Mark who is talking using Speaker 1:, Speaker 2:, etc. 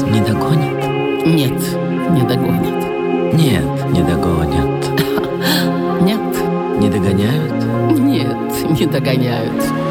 Speaker 1: Не догонит?
Speaker 2: Нет, не догонит.
Speaker 1: Нет, не догонят.
Speaker 2: Нет,
Speaker 1: Не догоняют?
Speaker 2: нет, не догоняют.